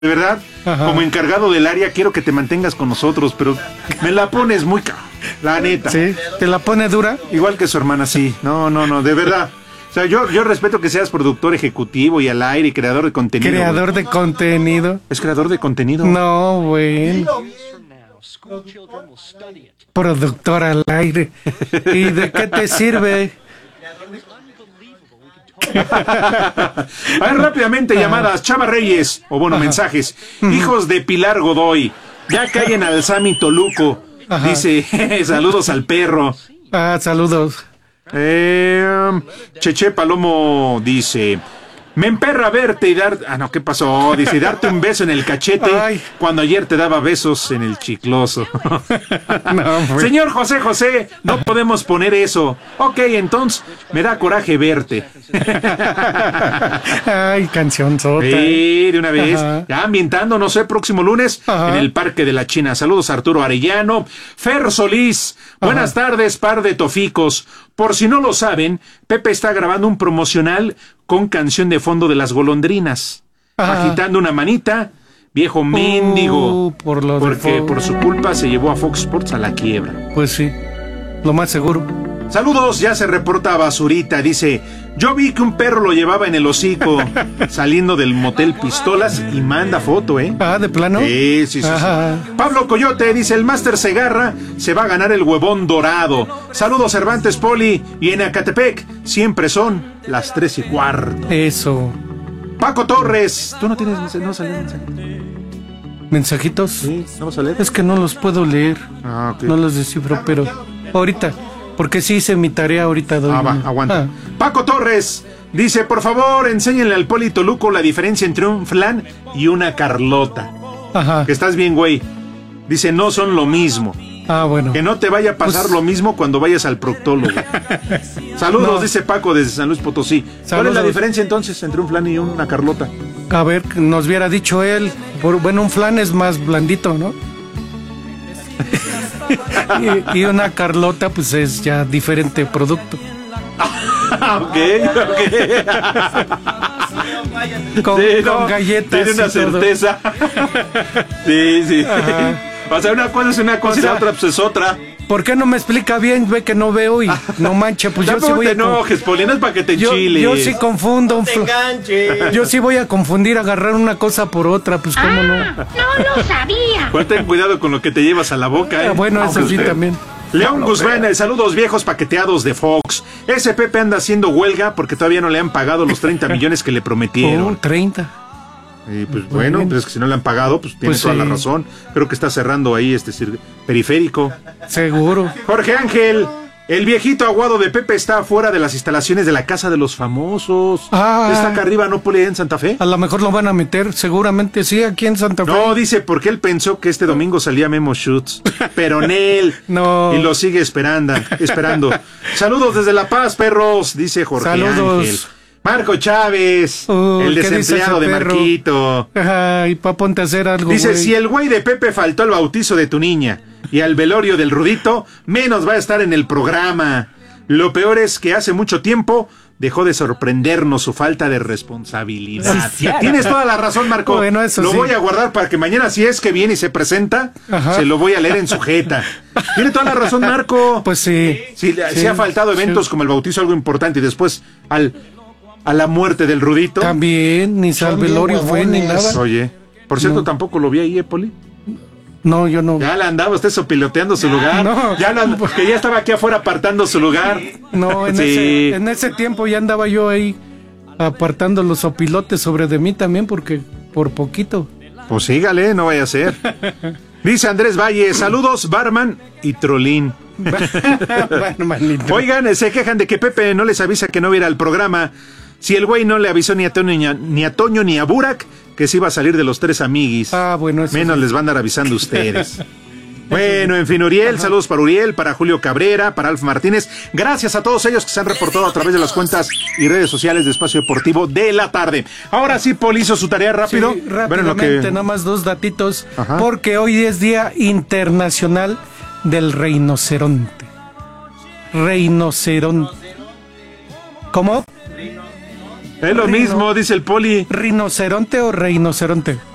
de verdad, como encargado del área, quiero que te mantengas con nosotros, pero me la pones muy la neta. ¿Sí? ¿Te la pone dura? Igual que su hermana, sí. No, de verdad. O sea, yo respeto que seas productor ejecutivo y al aire y creador de contenido. ¿Creador de contenido? ¿Es creador de contenido? No, güey. Productor al aire. ¿Y de qué te sirve? A ver, rápidamente llamadas. Chava Reyes, o bueno, mensajes. Hijos de Pilar Godoy, ya callen al Sammy Toluco. Dice, saludos al perro. Saludos. Cheche Palomo dice, me emperra verte y dar... Ah, no, ¿qué pasó? Dice, darte un beso en el cachete cuando ayer te daba besos en el chicloso. No, pues. Señor José, no podemos poner eso. Ok, entonces, me da coraje verte. Ay, canción sota. Sí, de una vez. Ya ambientando, no sé, próximo lunes en el Parque de la China. Saludos a Arturo Arellano. Fer Solís, buenas tardes, par de toficos. Por si no lo saben, Pepe está grabando un promocional con canción de fondo de las golondrinas. Agitando una manita, viejo mendigo. Porque por su culpa se llevó a Fox Sports a la quiebra. Pues sí, lo más seguro. Saludos, ya se reporta Basurita, dice, yo vi que un perro lo llevaba en el hocico saliendo del motel Pistolas y manda foto, ¿eh? ¿de plano? Sí. Pablo Coyote dice, el Máster Segarra se va a ganar el huevón dorado. Saludos, Cervantes Poli, y en Acatepec siempre son las 3:15. Eso. Paco Torres, ¿tú no tienes no salió mensaje? ¿Mensajitos? Sí, ¿vamos a leer? Es que no los puedo leer. Okay. No los descifro, pero ahorita... Porque sí hice mi tarea ahorita. Aguanta. Paco Torres dice, por favor, enséñenle al Poli Toluco la diferencia entre un flan y una Carlota. Que estás bien, güey. Dice, no son lo mismo. Bueno. Que no te vaya a pasar lo mismo cuando vayas al proctólogo. Saludos, dice Paco desde San Luis Potosí. ¿Cuál es la diferencia entonces entre un flan y una Carlota? A ver, nos hubiera dicho él. Bueno, un flan es más blandito, ¿no? y una Carlota pues es ya diferente producto. Ok. Con galletas. Tiene una certeza. Sí. O sea, una cosa es una cosa y la otra pues es otra. ¿Por qué no me explica bien? Ve que no veo y no manche, pues yo sí voy a... No te enojes, Poli, no es para que te enchiles. Yo sí confundo. Yo sí voy a confundir, agarrar una cosa por otra, pues cómo no. No lo sabía. Pues ten cuidado con lo que te llevas a la boca, ¿eh? Bueno, eso sí también. León Guzmán, saludos viejos paqueteados de Fox. Ese Pepe anda haciendo huelga porque todavía no le han pagado los 30 millones que le prometieron. 30. Y pues bueno, pues es que si no le han pagado, pues tiene toda la razón. Creo que está cerrando ahí periférico. Seguro. Jorge Ángel, el viejito aguado de Pepe está afuera de las instalaciones de la Casa de los Famosos. Está acá arriba, ¿no, Poli, en Santa Fe? A lo mejor lo van a meter, seguramente sí, aquí en Santa Fe. No, dice, porque él pensó que este domingo salía Memo Schutz, pero en él. No. Y lo sigue esperando. Saludos desde La Paz, perros, dice Jorge Ángel. Marco Chávez, el desempleado de Marquito. Y pa' ponte a hacer algo. Dice, si el güey de Pepe faltó al bautizo de tu niña y al velorio del Rudito, menos va a estar en el programa. Lo peor es que hace mucho tiempo dejó de sorprendernos su falta de responsabilidad. Tienes toda la razón, Marco. Bueno, eso lo voy a guardar para que mañana, si es que viene y se presenta, se lo voy a leer en su jeta. Tiene toda la razón, Marco. Pues sí. Si ha faltado eventos como el bautizo, algo importante, y después a la muerte del Rudito. También, ni al velorio fue ni nada. Oye, por cierto, tampoco lo vi ahí, Poli. No, yo no. Ya le andaba usted sopiloteando su lugar. No. Que ya estaba aquí afuera apartando su lugar. No, en ese tiempo ya andaba yo ahí apartando los sopilotes sobre de mí también, porque por poquito. Pues sígale, no vaya a ser. Dice Andrés Valle, saludos, Barman y Trolín. Oigan, se quejan de que Pepe no les avisa que no viera el programa. Si el güey no le avisó ni a Toño ni a Burak que se iba a salir de los tres amiguis. Bueno, eso menos sí. les van a andar avisando ustedes. Bueno, en fin, Uriel, saludos para Uriel, para Julio Cabrera, para Alf Martínez. Gracias a todos ellos que se han reportado a través de las cuentas y redes sociales de Espacio Deportivo de la tarde. Ahora sí, Poli hizo su tarea rápido. Sí, rápidamente, nada más 2 datitos. Porque hoy es Día Internacional del Rinoceronte. ¿Cómo? Es lo mismo, dice el Poli. ¿Rinoceronte o rinoceronte?